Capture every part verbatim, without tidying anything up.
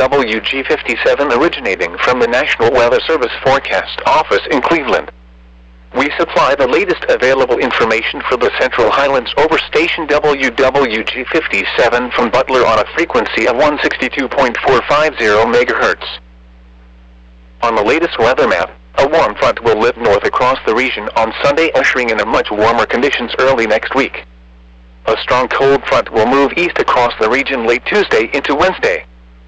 W G fifty-seven originating from the National Weather Service Forecast Office in Cleveland. We supply the latest available information for the Central Highlands over station W W G fifty-seven from Butler on a frequency of one sixty-two point four five zero megahertz. On the latest weather map, a warm front will lift north across the region on Sunday, ushering in a much warmer conditions early next week. A strong cold front will move east across the region late Tuesday into Wednesday.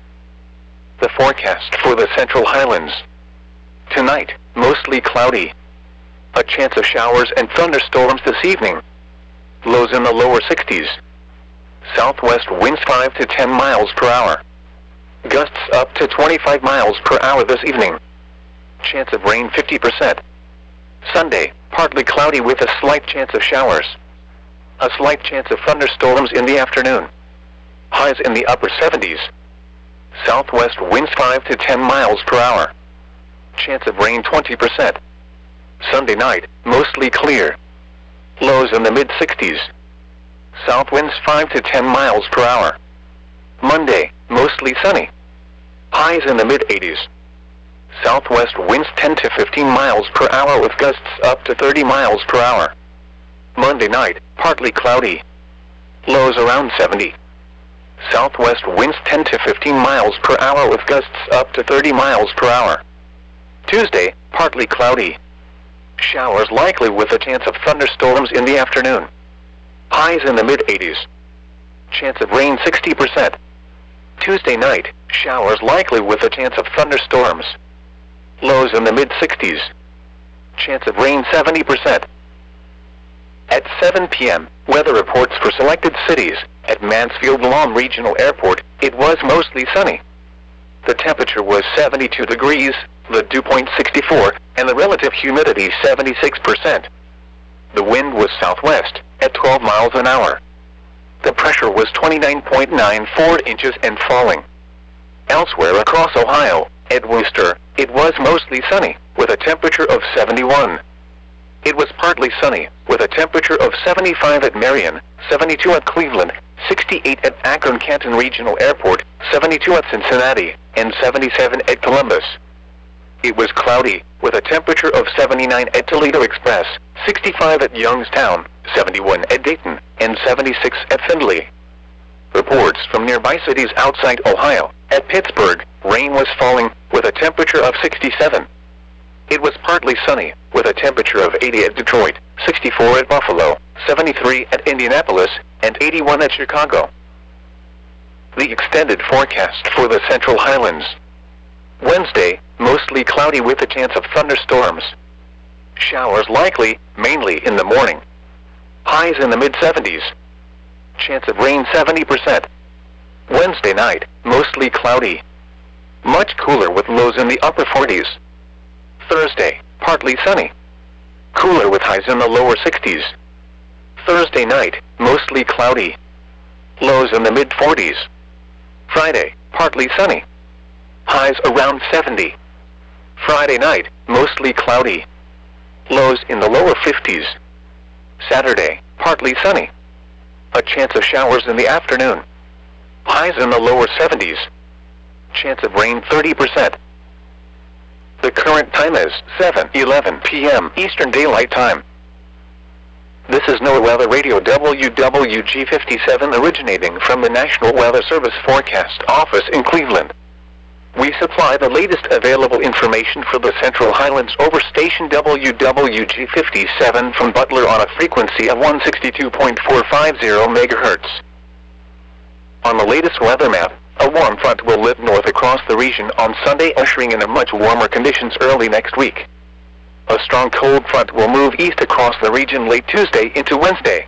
The forecast for the Central Highlands. Tonight, mostly cloudy. A chance of showers and thunderstorms this evening. Lows in the lower sixties. Southwest winds five to ten miles per hour. Gusts up to twenty-five miles per hour this evening. Chance of rain fifty percent. Sunday, partly cloudy with a slight chance of showers. A slight chance of thunderstorms in the afternoon. Highs in the upper seventies. Southwest winds five to ten miles per hour. Chance of rain twenty percent. Sunday night, mostly clear. Lows in the mid sixties. South winds five to ten miles per hour. Monday, mostly sunny. Highs in the mid eighties. Southwest winds ten to fifteen miles per hour with gusts up to thirty miles per hour. Monday night, partly cloudy. Lows around seventy. Southwest winds ten to fifteen miles per hour with gusts up to thirty miles per hour. Tuesday, partly cloudy. Showers likely with a chance of thunderstorms in the afternoon. Highs in the mid eighties. Chance of rain sixty percent. Tuesday night, showers likely with a chance of thunderstorms. Lows in the mid sixties. Chance of rain seventy percent. At seven p m, weather reports for selected cities. At Mansfield-Lom Regional Airport, it was mostly sunny. The temperature was seventy-two degrees, the dew point sixty-four, and the relative humidity seventy-six percent. The wind was southwest, at twelve miles an hour. The pressure was twenty-nine point nine four inches and falling. Elsewhere across Ohio, at Wooster, it was mostly sunny, with a temperature of seventy-one. It was partly sunny, with a temperature of seventy-five at Marion, seventy-two at Cleveland, sixty-eight at Akron-Canton Regional Airport, seventy-two at Cincinnati, and seventy-seven at Columbus. It was cloudy, with a temperature of seventy-nine at Toledo Express, sixty-five at Youngstown, seventy-one at Dayton, and seventy-six at Findlay. Reports from nearby cities outside Ohio. At Pittsburgh, rain was falling, with a temperature of sixty-seven. It was partly sunny, with a temperature of eighty at Detroit, sixty-four at Buffalo, seventy-three at Indianapolis, and eighty-one at Chicago. The extended forecast for the Central Highlands. Wednesday, mostly cloudy with a chance of thunderstorms. Showers likely, mainly in the morning. Highs in the mid seventies. Chance of rain seventy percent. Wednesday night, mostly cloudy. Much cooler with lows in the upper forties. Thursday, partly sunny. Cooler with highs in the lower sixties. Thursday night, mostly cloudy. Lows in the mid forties. Friday, partly sunny. Highs around seventy. Friday night, mostly cloudy. Lows in the lower fifties. Saturday, partly sunny. A chance of showers in the afternoon. Highs in the lower seventies. Chance of rain thirty percent. The current time is seven eleven p m Eastern Daylight Time. This is NOAA Weather Radio W W G fifty-seven originating from the National Weather Service Forecast Office in Cleveland. We supply the latest available information for the Central Highlands over station W W G fifty-seven from Butler on a frequency of one sixty-two point four five zero megahertz. On the latest weather map, a warm front will lift north across the region on Sunday, ushering in a much warmer conditions early next week. A strong cold front will move east across the region late Tuesday into Wednesday.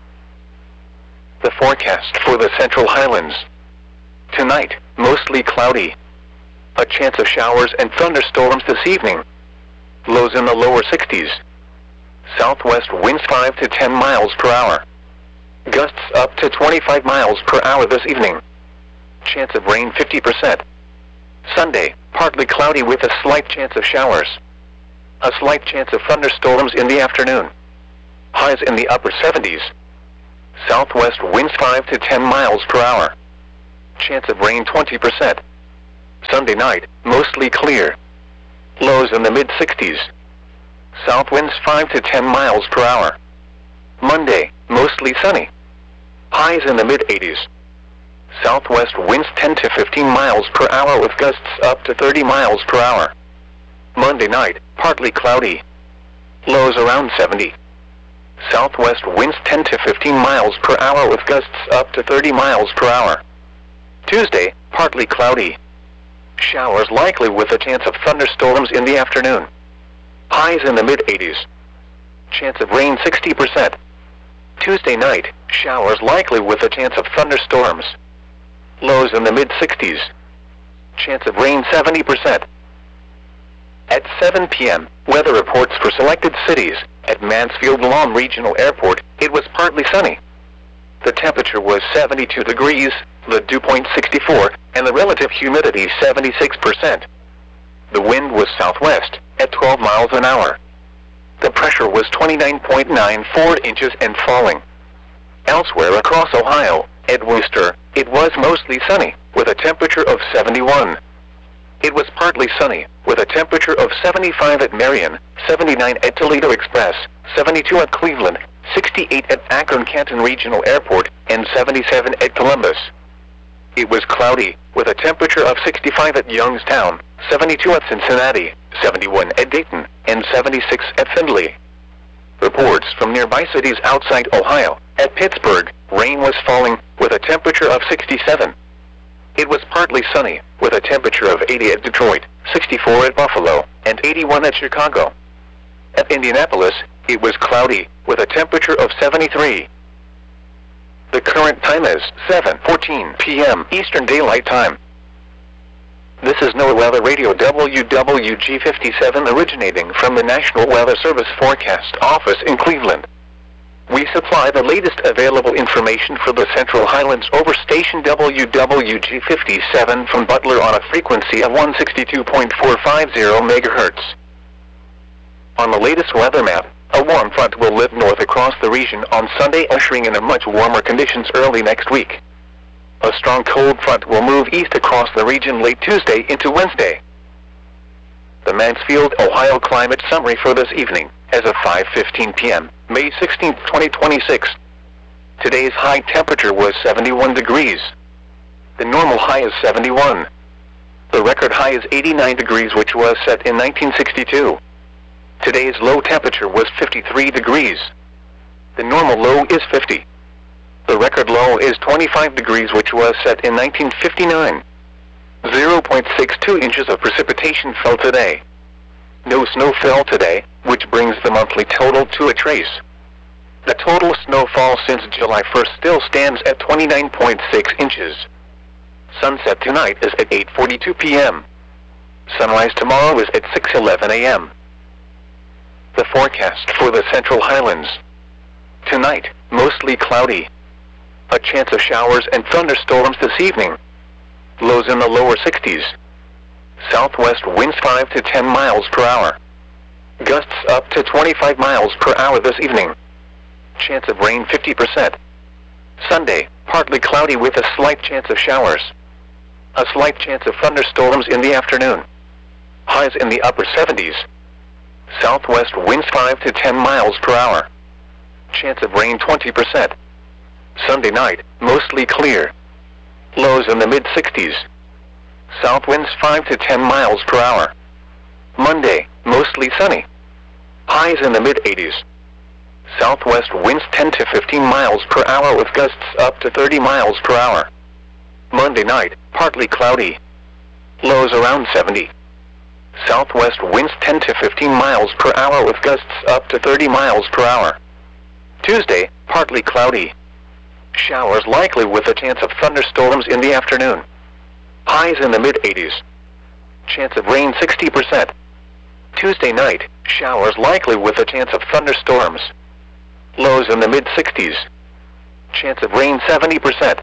The forecast for the Central Highlands. Tonight, mostly cloudy. A chance of showers and thunderstorms this evening. Lows in the lower sixties. Southwest winds five to ten miles per hour. Gusts up to twenty-five miles per hour this evening. Chance of rain fifty percent. Sunday, partly cloudy with a slight chance of showers. A slight chance of thunderstorms in the afternoon. Highs in the upper seventies. Southwest winds five to ten miles per hour. Chance of rain twenty percent. Sunday Sunday night, mostly clear. Lows in the mid sixties. South winds five to ten miles per hour. Monday, mostly sunny. Highs in the mid eighties. Southwest winds ten to fifteen miles per hour with gusts up to thirty miles per hour. Monday night, partly cloudy. Lows around seventy. Southwest winds ten to fifteen miles per hour with gusts up to thirty miles per hour. Tuesday, partly cloudy. Showers likely with a chance of thunderstorms in the afternoon. Highs in the mid eighties. Chance of rain sixty percent. Tuesday night, showers likely with a chance of thunderstorms. Lows in the mid sixties. Chance of rain seventy percent. At seven p m, weather reports for selected cities. At Mansfield Lawn Regional Airport, it was partly sunny. The temperature was seventy-two degrees, the dew point sixty-four, and the relative humidity seventy-six percent. The wind was southwest, at twelve miles an hour. The pressure was twenty-nine point nine four inches and falling. Elsewhere across Ohio, at Wooster, it was mostly sunny, with a temperature of seventy-one. It was partly sunny, with a temperature of seventy-five at Marion, seventy-nine at Toledo Express, seventy-two at Cleveland, sixty-eight at Akron-Canton Regional Airport, and seventy-seven at Columbus. It was cloudy, with a temperature of sixty-five at Youngstown, seventy-two at Cincinnati, seventy-one at Dayton, and seventy-six at Findlay. Reports from nearby cities outside Ohio. At Pittsburgh, rain was falling, with a temperature of sixty-seven. It was partly sunny, with a temperature of eighty at Detroit, sixty-four at Buffalo, and eighty-one at Chicago. At Indianapolis, it was cloudy, with a temperature of seventy-three. The current time is seven fourteen p m Eastern Daylight Time. This is NOAA Weather Radio W W G fifty-seven originating from the National Weather Service Forecast Office in Cleveland. We supply the latest available information for the Central Highlands over station W W G fifty-seven from Butler on a frequency of one sixty-two point four five zero megahertz. On the latest weather map, a warm front will lift north across the region on Sunday, ushering in a much warmer conditions early next week. A strong cold front will move east across the region late Tuesday into Wednesday. The Mansfield, Ohio climate summary for this evening, as of five fifteen p m, May sixteenth, twenty twenty-six. Today's high temperature was seventy-one degrees. The normal high is seventy-one. The record high is eighty-nine degrees, which was set in nineteen sixty-two. Today's low temperature was fifty-three degrees. The normal low is fifty. The record low is twenty-five degrees, which was set in nineteen fifty-nine. zero point six two inches of precipitation fell today. No snow fell today, which brings the monthly total to a trace. The total snowfall since July first still stands at twenty-nine point six inches. Sunset tonight is at eight forty-two p m Sunrise tomorrow is at six eleven a m The forecast for the Central Highlands. Tonight, mostly cloudy. A chance of showers and thunderstorms this evening. Lows in the lower sixties. Southwest winds five to ten miles per hour. Gusts up to twenty-five miles per hour this evening. Chance of rain fifty percent. Sunday, partly cloudy with a slight chance of showers. A slight chance of thunderstorms in the afternoon. Highs in the upper seventies. Southwest winds five to ten miles per hour. Chance of rain twenty percent. Sunday night, mostly clear. Lows in the mid sixties. South winds five to ten miles per hour. Monday, mostly sunny. Highs in the mid eighties. Southwest winds ten to fifteen miles per hour with gusts up to thirty miles per hour. Monday night, partly cloudy. Lows around seventy. Southwest winds ten to fifteen miles per hour with gusts up to thirty miles per hour. Tuesday, partly cloudy. Showers likely with a chance of thunderstorms in the afternoon. Highs in the mid eighties. Chance of rain sixty percent. Tuesday night, showers likely with a chance of thunderstorms. Lows in the mid sixties. Chance of rain seventy percent.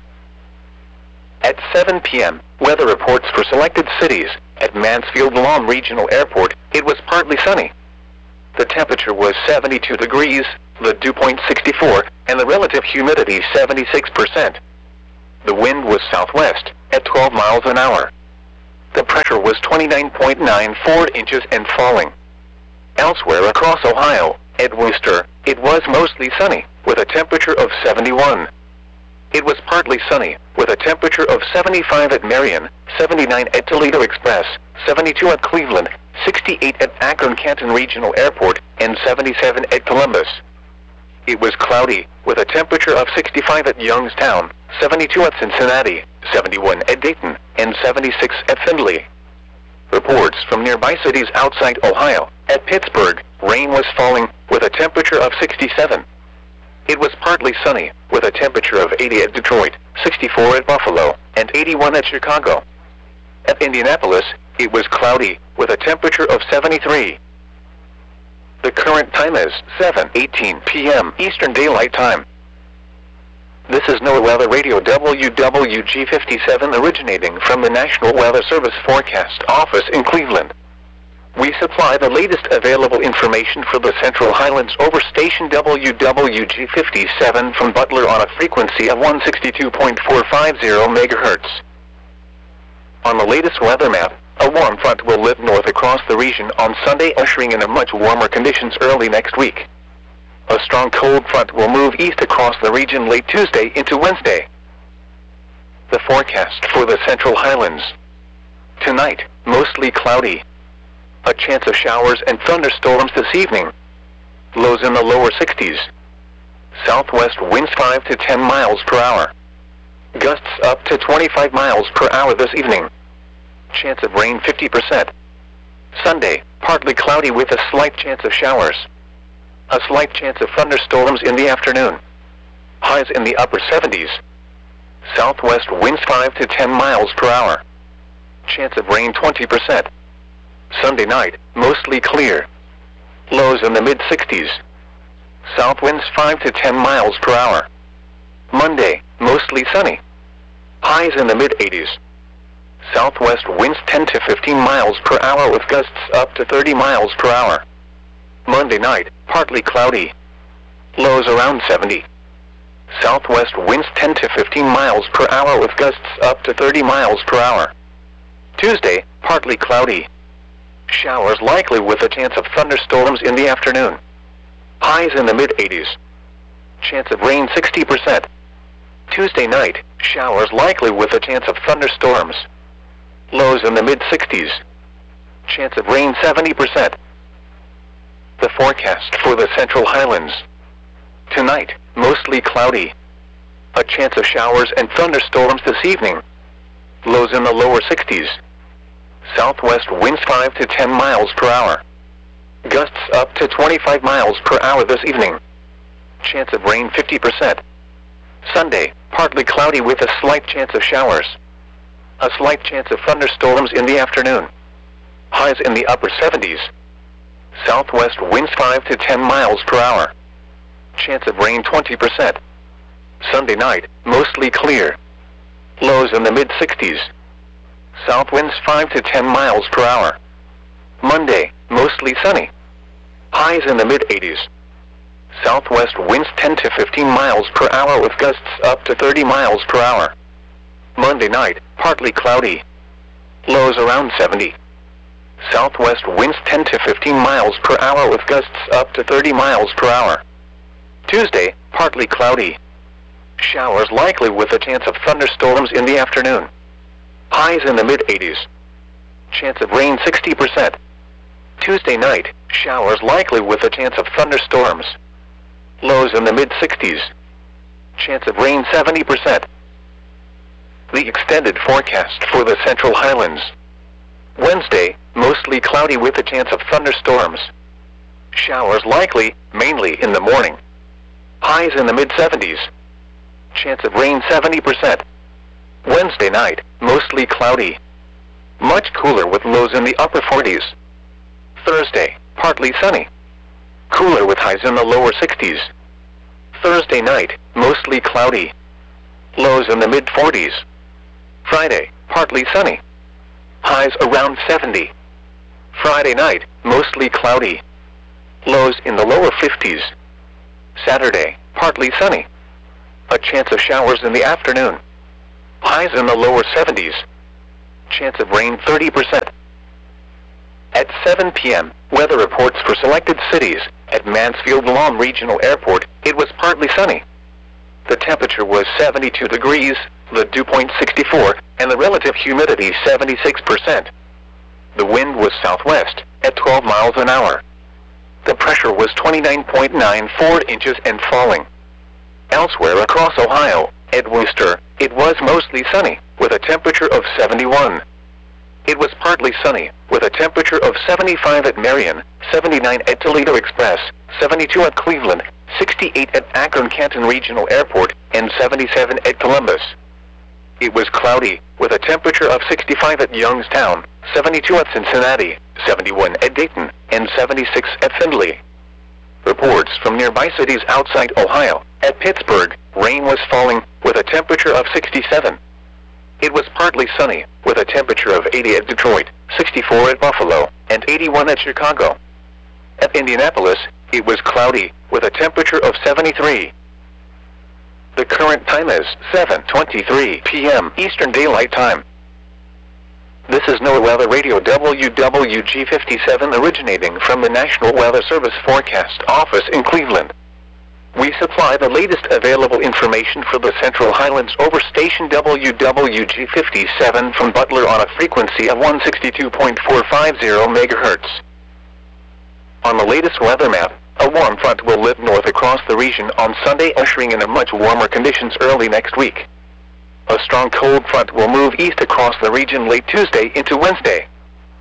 At seven p m, weather reports for selected cities. At Mansfield Lawn Regional Airport, it was partly sunny. The temperature was seventy-two degrees, the dew point sixty-four, and the relative humidity seventy-six percent. The wind was southwest, at twelve miles an hour. the pressure was twenty-nine point nine four inches and falling. Elsewhere across Ohio, at Wooster, it was mostly sunny, with a temperature of seventy-one. It was partly sunny, with a temperature of seventy-five at Marion, seventy-nine at Toledo Express, seventy-two at Cleveland, sixty-eight at Akron-Canton Regional Airport, and seventy-seven at Columbus. It was cloudy, with a temperature of sixty-five at Youngstown, seventy-two at Cincinnati, seventy-one at Dayton, and seventy-six at Findlay. Reports from nearby cities outside Ohio. At Pittsburgh, rain was falling, with a temperature of sixty-seven. It was partly sunny, with a temperature of eighty at Detroit, sixty-four at Buffalo, and eighty-one at Chicago. At Indianapolis, it was cloudy, with a temperature of seventy-three. The current time is seven eighteen p m Eastern Daylight Time. This is NOAA Weather Radio W W G fifty-seven originating from the National Weather Service Forecast Office in Cleveland. We supply the latest available information for the Central Highlands over station W W G fifty-seven from Butler on a frequency of one sixty-two point four five zero megahertz. On the latest weather map, a warm front will lift north across the region on Sunday, ushering in a much warmer conditions early next week. A strong cold front will move east across the region late Tuesday into Wednesday. The forecast for the Central Highlands. Tonight, mostly cloudy. A chance of showers and thunderstorms this evening. Lows in the lower sixties. Southwest winds five to ten miles per hour. Gusts up to twenty-five miles per hour this evening. Chance of rain fifty percent. Sunday, partly cloudy with a slight chance of showers. A slight chance of thunderstorms in the afternoon. Highs in the upper seventies. Southwest winds five to ten miles per hour. Chance of rain twenty percent. Sunday night, mostly clear. Lows in the mid sixties. South winds five to ten miles per hour. Monday, mostly sunny. Highs in the mid eighties. Southwest winds ten to fifteen miles per hour with gusts up to thirty miles per hour. Monday night, partly cloudy. Lows around seventy. Southwest winds ten to fifteen miles per hour with gusts up to thirty miles per hour. Tuesday, partly cloudy. Showers likely with a chance of thunderstorms in the afternoon. Highs in the mid eighties. Chance of rain sixty percent. Tuesday night, showers likely with a chance of thunderstorms. Lows in the mid sixties. Chance of rain seventy percent. The forecast for the Central Highlands. Tonight, mostly cloudy. A chance of showers and thunderstorms this evening. Lows in the lower sixties. Southwest winds five to ten miles per hour. Gusts up to twenty-five miles per hour this evening. Chance of rain fifty percent. Sunday, partly cloudy with a slight chance of showers. A slight chance of thunderstorms in the afternoon. Highs in the upper seventies. Southwest winds five to ten miles per hour. Chance of rain twenty percent. Sunday night, mostly clear. Lows in the mid sixties. South winds five to ten miles per hour. Monday, mostly sunny. Highs in the mid eighties. Southwest winds ten to fifteen miles per hour with gusts up to thirty miles per hour. Monday night, partly cloudy. Lows around seventy. Southwest winds ten to fifteen miles per hour with gusts up to thirty miles per hour. Tuesday, partly cloudy. Showers likely with a chance of thunderstorms in the afternoon. Highs in the mid eighties. Chance of rain sixty percent. Tuesday night, showers likely with a chance of thunderstorms. Lows in the mid sixties. Chance of rain seventy percent. The extended forecast for the Central Highlands. Wednesday, mostly cloudy with a chance of thunderstorms. Showers likely, mainly in the morning. Highs in the mid seventies. Chance of rain seventy percent. Wednesday night, mostly cloudy. Much cooler with lows in the upper forties. Thursday, partly sunny. Cooler with highs in the lower sixties. Thursday night, mostly cloudy. Lows in the mid forties. Friday, partly sunny. Highs around seventy. Friday night, mostly cloudy. Lows in the lower fifties. Saturday, partly sunny. A chance of showers in the afternoon. Highs in the lower seventies. Chance of rain thirty percent. At seven p m, weather reports for selected cities. At Mansfield-Lahm Regional Airport, it was partly sunny. The temperature was seventy-two degrees, the dew point sixty-four, and the relative humidity seventy-six percent. The wind was southwest, at twelve miles an hour. The pressure was twenty-nine point nine four inches and falling. Elsewhere across Ohio, at Wooster, it was mostly sunny, with a temperature of seventy-one. It was partly sunny, with a temperature of seventy-five at Marion, seventy-nine at Toledo Express, seventy-two at Cleveland, sixty-eight at Akron-Canton Regional Airport, and seventy-seven at Columbus. It was cloudy, with a temperature of sixty-five at Youngstown, seventy-two at Cincinnati, seventy-one at Dayton, and seventy-six at Findlay. Reports from nearby cities outside Ohio. At Pittsburgh, rain was falling, with a temperature of sixty-seven. It was partly sunny, with a temperature of eighty at Detroit, sixty-four at Buffalo, and eighty-one at Chicago. At Indianapolis, it was cloudy, with a temperature of seventy-three. The current time is seven twenty-three p m Eastern Daylight Time. This is NOAA Weather Radio W W G fifty-seven originating from the National Weather Service Forecast Office in Cleveland. We supply the latest available information for the Central Highlands over station W W G fifty-seven from Butler on a frequency of one sixty-two point four five zero megahertz. On the latest weather map, a warm front will lift north across the region on Sunday, ushering in a much warmer conditions early next week. A strong cold front will move east across the region late Tuesday into Wednesday.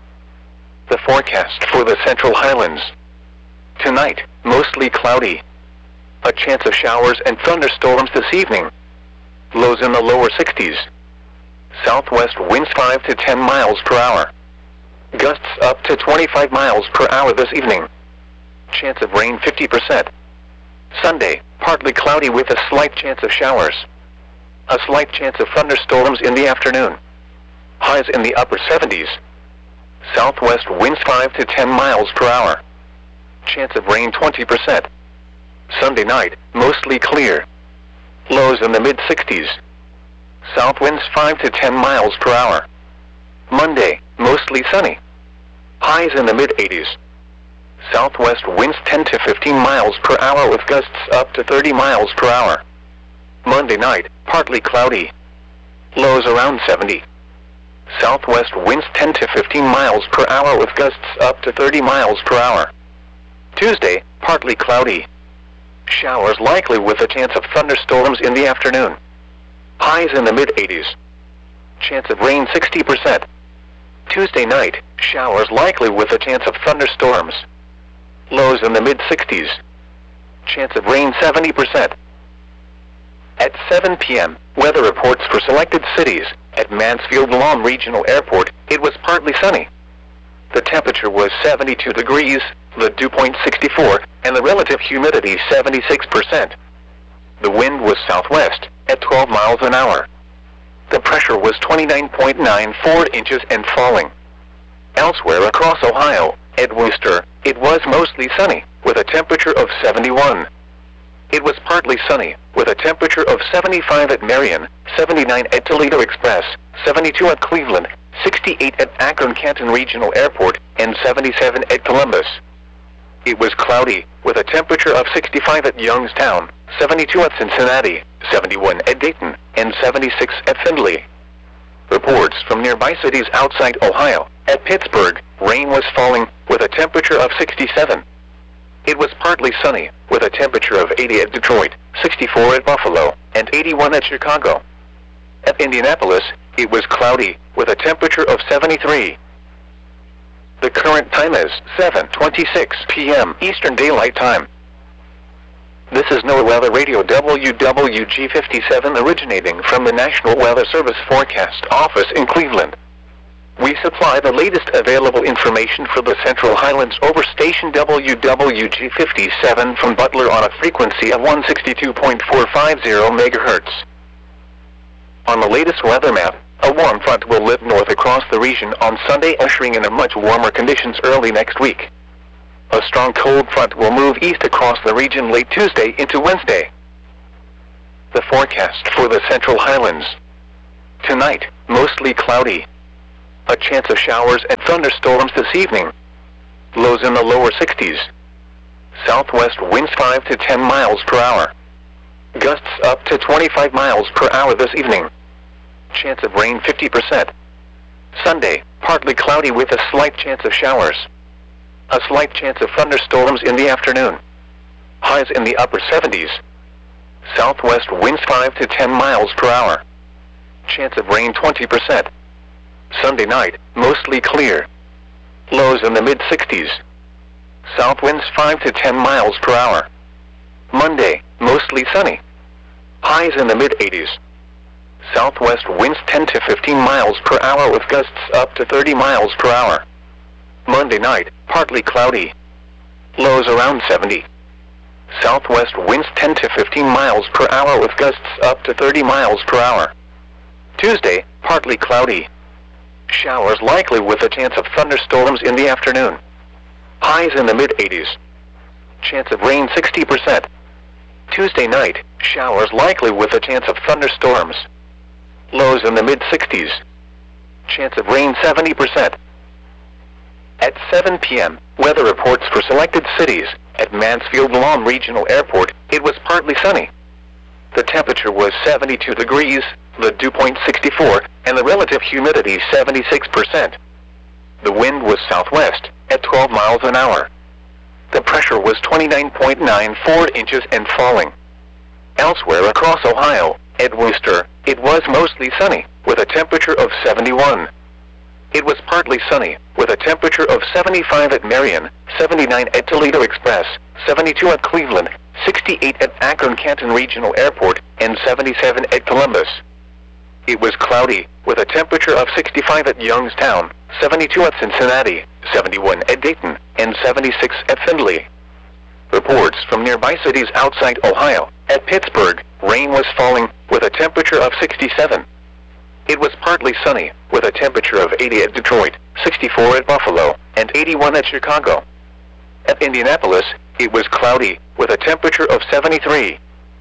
The forecast for the Central Highlands. Tonight, mostly cloudy. A chance of showers and thunderstorms this evening. Lows in the lower sixties. Southwest winds five to ten miles per hour. Gusts up to twenty-five miles per hour this evening. Chance of rain fifty percent. Sunday, partly cloudy with a slight chance of showers. A slight chance of thunderstorms in the afternoon. Highs in the upper seventies. Southwest winds five to ten miles per hour. Chance of rain twenty percent. Sunday night, mostly clear. Lows in the mid sixties. South winds five to ten miles per hour. Monday, mostly sunny. Highs in the mid eighties. Southwest winds ten to fifteen miles per hour with gusts up to thirty miles per hour. Monday night, partly cloudy. Lows around seventy. Southwest winds ten to fifteen miles per hour with gusts up to thirty miles per hour. Tuesday, partly cloudy. Showers likely with a chance of thunderstorms in the afternoon. Highs in the mid eighties. Chance of rain sixty percent. Tuesday night, showers likely with a chance of thunderstorms. Lows in the mid sixties. Chance of rain seventy percent. At seven p m, weather reports for selected cities. At Mansfield-Lahm Regional Airport, it was partly sunny. The temperature was seventy-two degrees, the dew point sixty-four, and the relative humidity seventy-six percent. The wind was southwest, at twelve miles an hour. The pressure was twenty-nine point nine four inches and falling. Elsewhere across Ohio, at Wooster, it was mostly sunny, with a temperature of seventy-one. It was partly sunny, with a temperature of seventy-five at Marion, seventy-nine at Toledo Express, seventy-two at Cleveland, sixty-eight at Akron-Canton Regional Airport, and seventy-seven at Columbus. It was cloudy, with a temperature of sixty-five at Youngstown, seventy-two at Cincinnati, seventy-one at Dayton, and seventy-six at Findlay. Reports from nearby cities outside Ohio. At Pittsburgh, rain was falling, with a temperature of sixty-seven. It was partly sunny, with a temperature of eighty at Detroit, sixty-four at Buffalo, and eighty-one at Chicago. At Indianapolis, it was cloudy, with a temperature of seventy-three. The current time is seven twenty-six p m Eastern Daylight Time. This is NOAA Weather Radio W W G fifty-seven originating from the National Weather Service Forecast Office in Cleveland. We supply the latest available information for the Central Highlands over station W W G fifty-seven from Butler on a frequency of one sixty-two point four five zero megahertz. On the latest weather map, a warm front will lift north across the region on Sunday, ushering in a much warmer conditions early next week. A strong cold front will move east across the region late Tuesday into Wednesday. The forecast for the Central Highlands. Tonight, mostly cloudy. A chance of showers and thunderstorms this evening. Lows in the lower sixties. Southwest winds five to ten miles per hour. Gusts up to twenty-five miles per hour this evening. Chance of rain fifty percent. Sunday, partly cloudy with a slight chance of showers. A slight chance of thunderstorms in the afternoon. Highs in the upper seventies. Southwest winds five to ten miles per hour. Chance of rain twenty percent. Sunday night, mostly clear. Lows in the mid sixties. South winds five to ten miles per hour. Monday, mostly sunny. Highs in the mid eighties. Southwest winds ten to fifteen miles per hour with gusts up to thirty miles per hour. Monday night, partly cloudy. Lows around seventy. Southwest winds ten to fifteen miles per hour with gusts up to thirty miles per hour. Tuesday, partly cloudy. Showers likely with a chance of thunderstorms in the afternoon. Highs in the mid eighties. Chance of rain sixty percent. Tuesday night, showers likely with a chance of thunderstorms. Lows in the mid sixties. Chance of rain seventy percent. At seven p m, weather reports for selected cities. At Mansfield Lawn Regional Airport, it was partly sunny. The temperature was seventy-two degrees, the dew point sixty-four, and the relative humidity seventy-six percent. The wind was southwest, at twelve miles an hour. The pressure was twenty-nine point nine four inches and falling. Elsewhere across Ohio, at Wooster, it was mostly sunny, with a temperature of seventy-one. It was partly sunny, with a temperature of seventy-five at Marion, seventy-nine at Toledo Express, seventy-two at Cleveland, sixty-eight at Akron-Canton Regional Airport, and seventy-seven at Columbus. It was cloudy, with a temperature of sixty-five at Youngstown, seventy-two at Cincinnati, seventy-one at Dayton, and seventy-six at Findlay. Reports from nearby cities outside Ohio. At Pittsburgh, rain was falling, with a temperature of sixty-seven. It was partly sunny, with a temperature of eighty at Detroit, sixty-four at Buffalo, and eighty-one at Chicago. At Indianapolis, it was cloudy, with a temperature of seventy-three.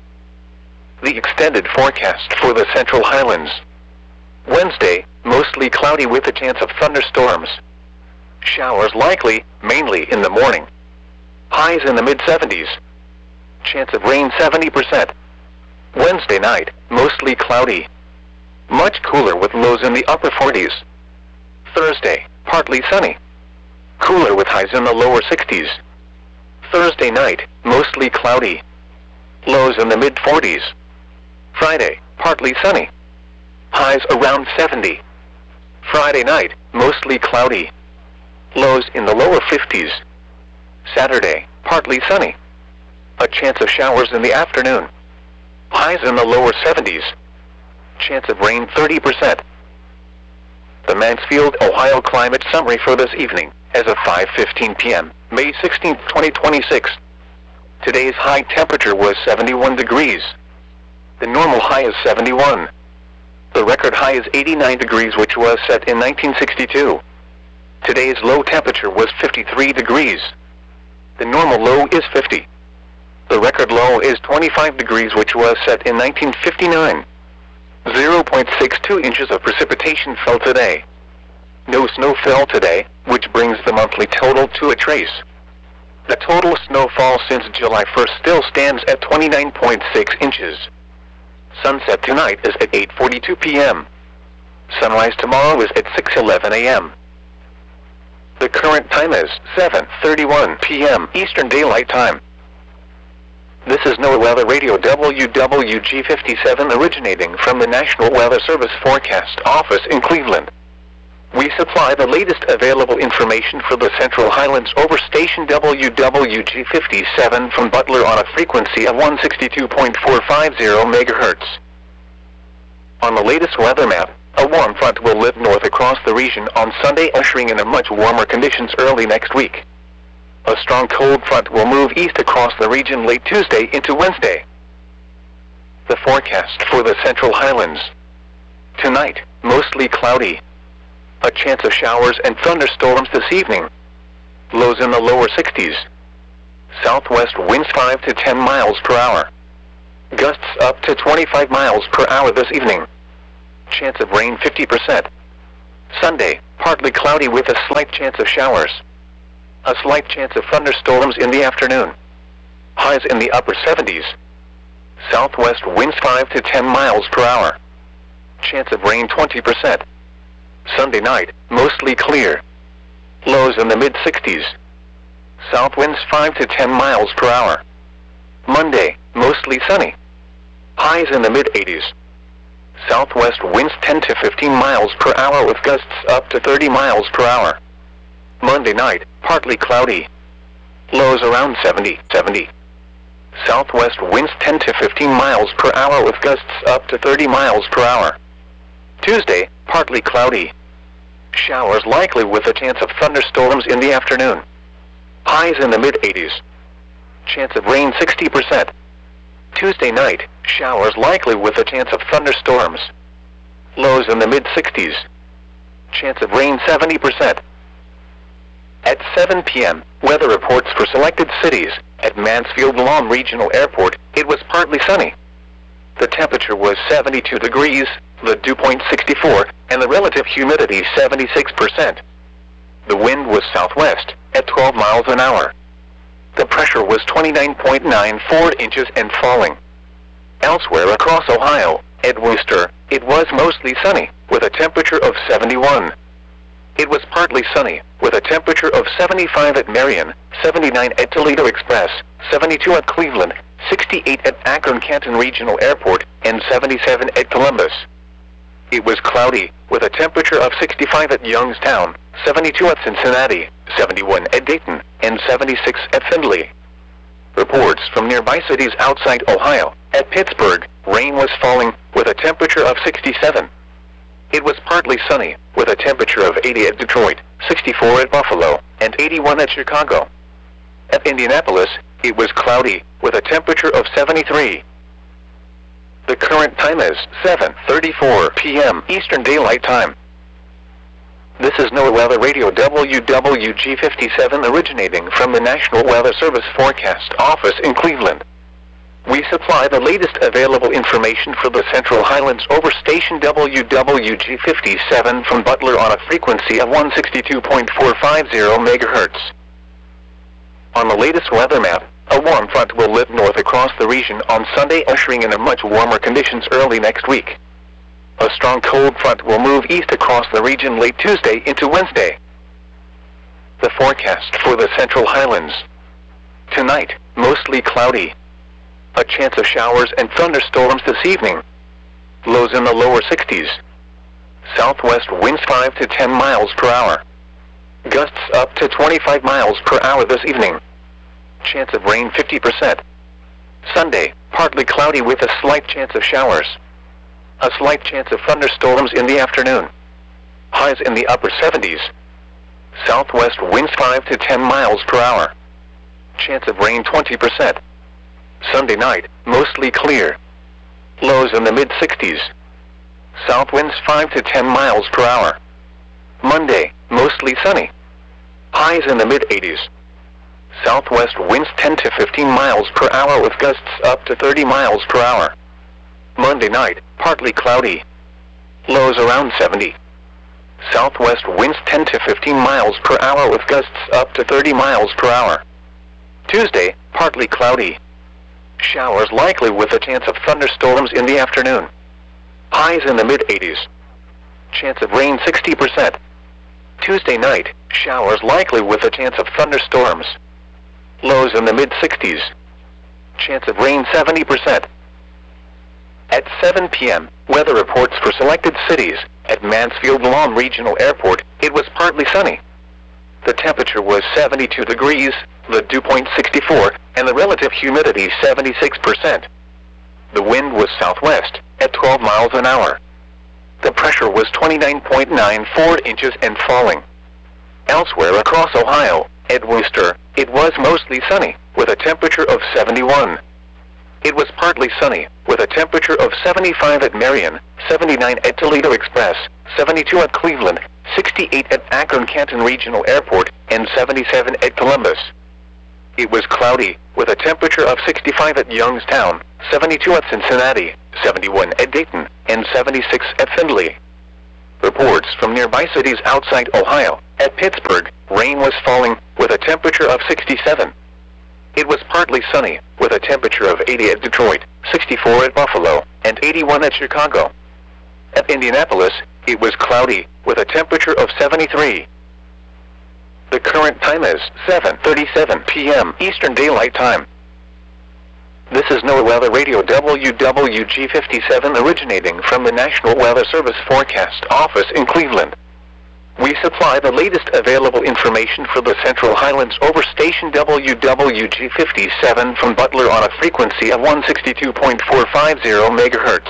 The extended forecast for the Central Highlands. Wednesday, mostly cloudy with a chance of thunderstorms. Showers likely, mainly in the morning. Highs in the mid seventies. Chance of rain seventy percent. Wednesday night, mostly cloudy. Much cooler with lows in the upper forties. Thursday, partly sunny. Cooler with highs in the lower sixties. Thursday night, mostly cloudy. Lows in the mid forties. Friday, partly sunny. Highs around seventy. Friday night, mostly cloudy. Lows in the lower fifties. Saturday, partly sunny. A chance of showers in the afternoon. Highs in the lower seventies. Chance of rain thirty percent. The Mansfield, Ohio climate summary for this evening, as of five fifteen p m, May sixteenth, twenty twenty-six. Today's high temperature was seventy-one degrees. The normal high is seventy-one. The record high is eighty-nine degrees, which was set in nineteen sixty-two. Today's low temperature was fifty-three degrees. The normal low is fifty. The record low is twenty-five degrees, which was set in nineteen fifty-nine. zero point six two inches of precipitation fell today. No snow fell today, which brings the monthly total to a trace. The total snowfall since July first still stands at twenty-nine point six inches. Sunset tonight is at eight forty-two p m Sunrise tomorrow is at six eleven a m The current time is seven thirty-one p m Eastern Daylight Time. This is NOAA Weather Radio W W G fifty-seven originating from the National Weather Service Forecast Office in Cleveland. We supply the latest available information for the Central Highlands over station W W G fifty-seven from Butler on a frequency of one sixty-two point four five zero megahertz. On the latest weather map, a warm front will lift north across the region on Sunday, ushering in a much warmer conditions early next week. A strong cold front will move east across the region late Tuesday into Wednesday. The forecast for the Central Highlands. Tonight, mostly cloudy. A chance of showers and thunderstorms this evening. Lows in the lower sixties. Southwest winds five to ten miles per hour. Gusts up to twenty-five miles per hour this evening. Chance of rain fifty percent. Sunday, partly cloudy with a slight chance of showers. A slight chance of thunderstorms in the afternoon. Highs in the upper seventies. Southwest winds five to ten miles per hour. Chance of rain twenty percent. Sunday night, mostly clear. Lows in the mid sixties. South winds five to ten miles per hour. Monday, mostly sunny. Highs in the mid eighties. Southwest winds ten to fifteen miles per hour with gusts up to thirty miles per hour. Monday night, partly cloudy. Lows around seventy, seventy. Southwest winds ten to fifteen miles per hour with gusts up to thirty miles per hour. Tuesday, partly cloudy. Showers likely with a chance of thunderstorms in the afternoon. Highs in the mid eighties. Chance of rain sixty percent. Tuesday night, showers likely with a chance of thunderstorms. Lows in the mid sixties. Chance of rain seventy percent. At seven p m, weather reports for selected cities. At Mansfield Lawn Regional Airport, it was partly sunny. The temperature was seventy-two degrees, the dew point sixty-four, and the relative humidity seventy-six percent. The wind was southwest, at twelve miles an hour. The pressure was twenty-nine point nine four inches and falling. Elsewhere across Ohio, at Wooster, it was mostly sunny, with a temperature of seventy-one. It was partly sunny, with a temperature of seventy-five at Marion, seventy-nine at Toledo Express, seventy-two at Cleveland, sixty-eight at Akron-Canton Regional Airport, and seventy-seven at Columbus. It was cloudy, with a temperature of sixty-five at Youngstown, seventy-two at Cincinnati, seventy-one at Dayton, and seventy-six at Findlay. Reports from nearby cities outside Ohio. At Pittsburgh, rain was falling, with a temperature of sixty-seven. It was partly sunny, with a temperature of eighty at Detroit, sixty-four at Buffalo, and eighty-one at Chicago. At Indianapolis, it was cloudy, with a temperature of seventy-three. The current time is seven thirty-four p m Eastern Daylight Time. This is NOAA Weather Radio W W G fifty-seven originating from the National Weather Service Forecast Office in Cleveland. We supply the latest available information for the Central Highlands over station W W G fifty-seven from Butler on a frequency of one sixty-two point four five zero megahertz. On the latest weather map, a warm front will lift north across the region on Sunday, ushering in a much warmer conditions early next week. A strong cold front will move east across the region late Tuesday into Wednesday. The forecast for the Central Highlands. Tonight, mostly cloudy. A chance of showers and thunderstorms this evening. Lows in the lower sixties. Southwest winds five to ten miles per hour. Gusts up to twenty-five miles per hour this evening. Chance of rain fifty percent. Sunday, partly cloudy with a slight chance of showers. A slight chance of thunderstorms in the afternoon. Highs in the upper seventies. Southwest winds five to ten miles per hour. Chance of rain twenty percent. Sunday night, mostly clear. Lows in the mid sixties. South winds five to ten miles per hour. Monday, mostly sunny. Highs in the mid eighties. Southwest winds ten to fifteen miles per hour with gusts up to thirty miles per hour. Monday night, partly cloudy. Lows around seventy. Southwest winds ten to fifteen miles per hour with gusts up to thirty miles per hour. Tuesday, partly cloudy. Showers likely with a chance of thunderstorms in the afternoon. Highs in the mid eighties. Chance of rain sixty percent. Tuesday night, showers likely with a chance of thunderstorms. Lows in the mid sixties. Chance of rain seventy percent. At seven p m, weather reports for selected cities. At Mansfield Lawn Regional Airport, it was partly sunny. The temperature was seventy-two degrees, the dew point sixty-four, and the relative humidity seventy-six percent. The wind was southwest, at twelve miles an hour. The pressure was twenty-nine point nine four inches and falling. Elsewhere across Ohio, at Wooster, it was mostly sunny, with a temperature of seventy-one. It was partly sunny, with a temperature of seventy-five at Marion, seventy-nine at Toledo Express, seventy-two at Cleveland, sixty-eight at Akron-Canton Regional Airport, and seventy-seven at Columbus. It was cloudy, with a temperature of sixty-five at Youngstown, seventy-two at Cincinnati, seventy-one at Dayton, and seventy-six at Findlay. Reports from nearby cities outside Ohio. At Pittsburgh, rain was falling, with a temperature of sixty-seven. It was partly sunny, with a temperature of eighty at Detroit, sixty-four at Buffalo, and eighty-one at Chicago. At Indianapolis, it was cloudy, with a temperature of seventy-three. The current time is seven thirty-seven p m Eastern Daylight Time. This is NOAA Weather Radio W W G fifty-seven originating from the National Weather Service Forecast Office in Cleveland. We supply the latest available information for the Central Highlands over station W W G fifty-seven from Butler on a frequency of one sixty-two point four five zero megahertz.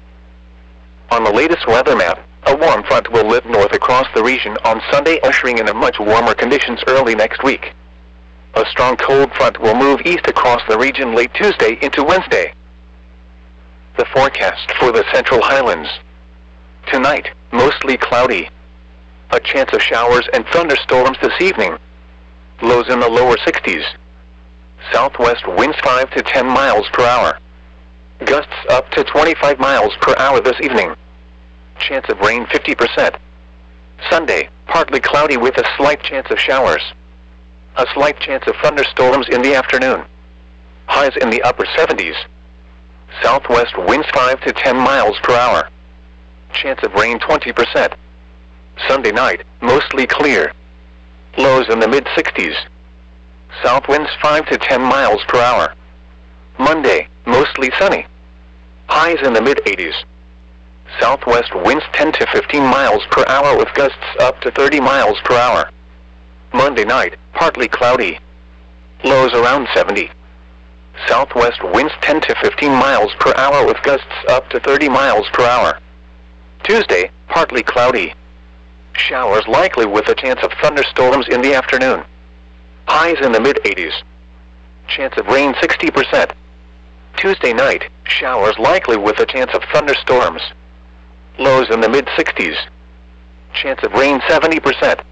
On the latest weather map, a warm front will lift north across the region on Sunday, ushering in a much warmer conditions early next week. A strong cold front will move east across the region late Tuesday into Wednesday. The forecast for the Central Highlands. Tonight, mostly cloudy. A chance of showers and thunderstorms this evening. Lows in the lower sixties. Southwest winds five to ten miles per hour. Gusts up to twenty-five miles per hour this evening. Chance of rain fifty percent. Sunday, partly cloudy with a slight chance of showers. A slight chance of thunderstorms in the afternoon. Highs in the upper seventies. Southwest winds five to ten miles per hour. Chance of rain twenty percent. Sunday night, mostly clear. Lows in the mid sixties. South winds five to ten miles per hour. Monday, mostly sunny. Highs in the mid eighties. Southwest winds ten to fifteen miles per hour with gusts up to thirty miles per hour. Monday night, partly cloudy. Lows around seventy. Southwest winds ten to fifteen miles per hour with gusts up to thirty miles per hour. Tuesday, partly cloudy. Showers likely with a chance of thunderstorms in the afternoon. Highs in the mid eighties. Chance of rain sixty percent. Tuesday night, showers likely with a chance of thunderstorms. Lows in the mid sixties. Chance of rain seventy percent.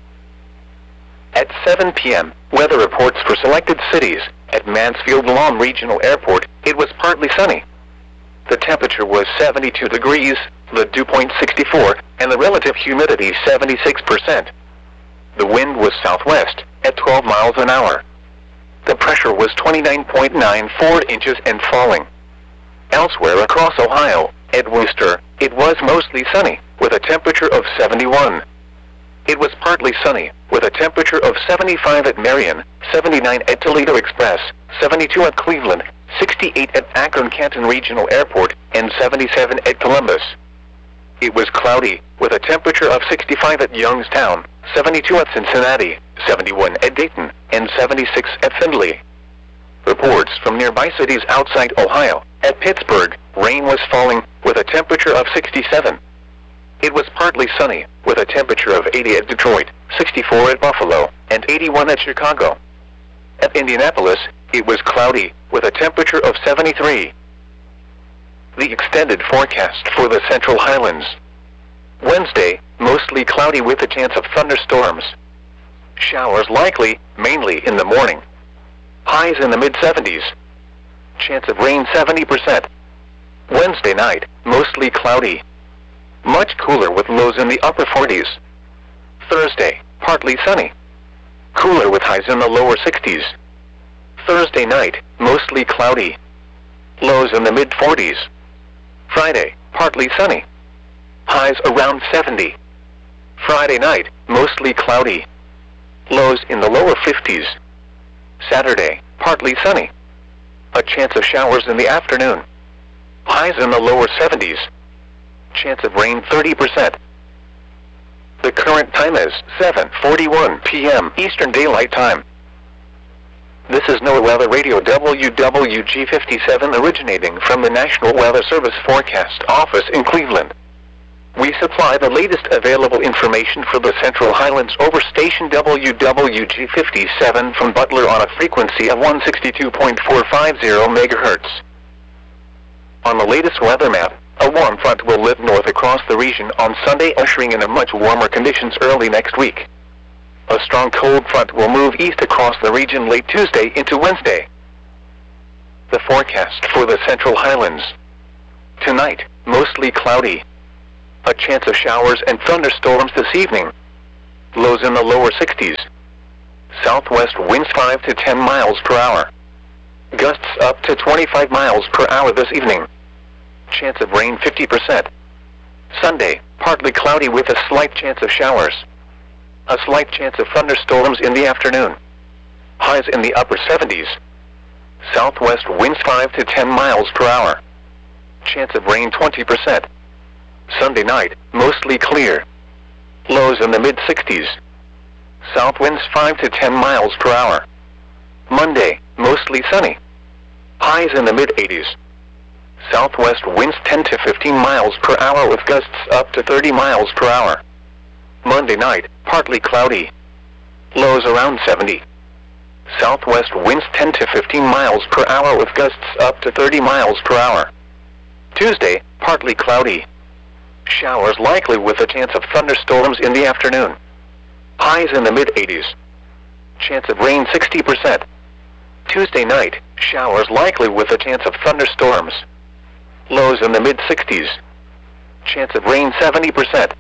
At seven p m, weather reports for selected cities. At Mansfield Lawn Regional Airport, it was partly sunny. The temperature was seventy-two degrees, the dew point sixty-four, and the relative humidity seventy-six percent. The wind was southwest, at twelve miles an hour. The pressure was twenty-nine point nine four inches and falling. Elsewhere across Ohio, at Wooster, it was mostly sunny, with a temperature of seventy-one. It was partly sunny, with a temperature of seventy-five at Marion, seventy-nine at Toledo Express, seventy-two at Cleveland, sixty-eight at Akron-Canton Regional Airport, and seventy-seven at Columbus. It was cloudy, with a temperature of sixty-five at Youngstown, seventy-two at Cincinnati, seventy-one at Dayton, and seventy-six at Findlay. Reports from nearby cities outside Ohio. At Pittsburgh, rain was falling, with a temperature of sixty-seven. It was partly sunny, with a temperature of eighty at Detroit, sixty-four at Buffalo, and eighty-one at Chicago. At Indianapolis, it was cloudy, with a temperature of seventy-three. The extended forecast for the Central Highlands. Wednesday, mostly cloudy with a chance of thunderstorms. Showers likely, mainly in the morning. Highs in the mid seventies. Chance of rain seventy percent. Wednesday night, mostly cloudy. Much cooler with lows in the upper forties. Thursday, partly sunny. Cooler with highs in the lower sixties. Thursday night, mostly cloudy. Lows in the mid forties. Friday, partly sunny. Highs around seventy. Friday night, mostly cloudy. Lows in the lower fifties. Saturday, partly sunny. A chance of showers in the afternoon. Highs in the lower seventies. Chance of rain thirty percent. The current time is seven forty-one p m Eastern Daylight Time. This is NOAA Weather Radio W W G fifty-seven originating from the National Weather Service Forecast Office in Cleveland. We supply the latest available information for the Central Highlands over station W W G fifty-seven from Butler on a frequency of one sixty-two point four five zero megahertz. On the latest weather map, a warm front will lift north across the region on Sunday, ushering in a much warmer conditions early next week. A strong cold front will move east across the region late Tuesday into Wednesday. The forecast for the Central Highlands. Tonight, mostly cloudy. A chance of showers and thunderstorms this evening. Lows in the lower sixties. Southwest winds five to ten miles per hour. Gusts up to twenty-five miles per hour this evening. Chance of rain fifty percent. Sunday, partly cloudy with a slight chance of showers. A slight chance of thunderstorms in the afternoon. Highs in the upper seventies. Southwest winds five to ten miles per hour. Chance of rain twenty percent. Sunday night, mostly clear. Lows in the mid sixties. South winds five to ten miles per hour. Monday, mostly sunny. Highs in the mid eighties. Southwest winds ten to fifteen miles per hour with gusts up to thirty miles per hour. Monday night, partly cloudy. Lows around seventy. Southwest winds ten to fifteen miles per hour with gusts up to thirty miles per hour. Tuesday, partly cloudy. Showers likely with a chance of thunderstorms in the afternoon. Highs in the mid eighties. Chance of rain sixty percent. Tuesday night, showers likely with a chance of thunderstorms. Lows in the mid sixties. Chance of rain seventy percent.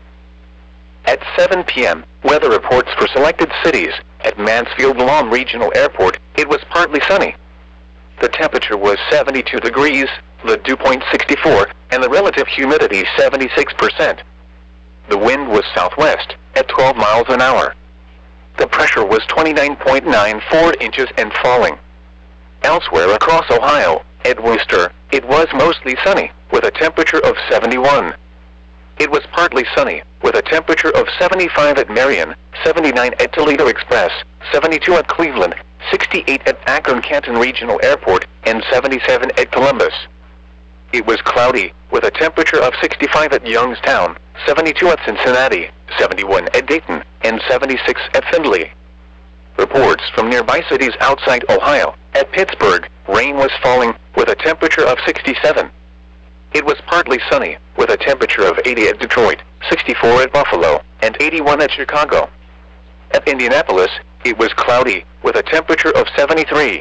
At seven p m, weather reports for selected cities. At Mansfield Lawn Regional Airport, it was partly sunny. The temperature was seventy-two degrees, the dew point sixty-four, and the relative humidity seventy-six percent. The wind was southwest, at twelve miles an hour. The pressure was twenty-nine point nine four inches and falling. Elsewhere across Ohio, at Wooster, it was mostly sunny, with a temperature of seventy-one. It was partly sunny, with a temperature of seventy-five at Marion, seventy-nine at Toledo Express, seventy-two at Cleveland, sixty-eight at Akron-Canton Regional Airport, and seventy-seven at Columbus. It was cloudy, with a temperature of sixty-five at Youngstown, seventy-two at Cincinnati, seventy-one at Dayton, and seventy-six at Findlay. Reports from nearby cities outside Ohio. At Pittsburgh, rain was falling, with a temperature of sixty-seven. It was partly sunny, with a temperature of eighty at Detroit, sixty-four at Buffalo, and eighty-one at Chicago. At Indianapolis, it was cloudy, with a temperature of seventy-three.